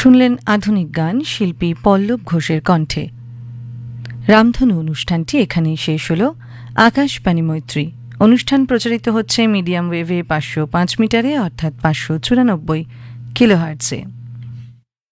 শুনলেন আধুনিক গান শিল্পী পল্লব ঘোষের কণ্ঠে। রামধনু অনুষ্ঠানটি এখানেই শেষ হল। আকাশবাণী মৈত্রী অনুষ্ঠান প্রচারিত হচ্ছে মিডিয়াম ওয়েভে 505 মিটারে অর্থাৎ 594 কিলোহার্টজে।